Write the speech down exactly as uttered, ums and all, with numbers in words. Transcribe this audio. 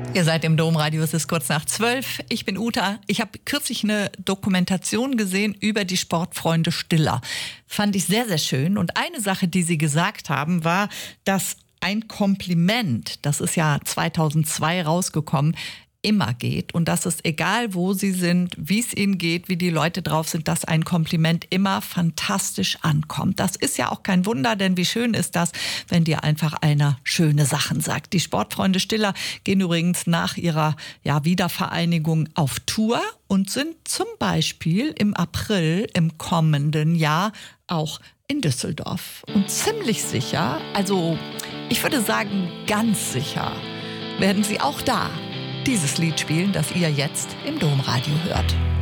Ihr seid im Domradio, es ist kurz nach zwölf. Ich bin Uta. Ich habe kürzlich eine Dokumentation gesehen über die Sportfreunde Stiller. Fand ich sehr, sehr schön. Und eine Sache, die sie gesagt haben, war, dass ein Kompliment, das ist ja zweitausendzwei rausgekommen, immer geht und dass es egal wo sie sind, wie es ihnen geht, wie die Leute drauf sind, dass ein Kompliment immer fantastisch ankommt. Das ist ja auch kein Wunder, denn wie schön ist das, wenn dir einfach einer schöne Sachen sagt. Die Sportfreunde Stiller gehen übrigens nach ihrer ja, Wiedervereinigung auf Tour und sind zum Beispiel im April im kommenden Jahr auch in Düsseldorf. Und ziemlich sicher, also ich würde sagen ganz sicher, werden sie auch da dieses Lied spielen, das ihr jetzt im Domradio hört.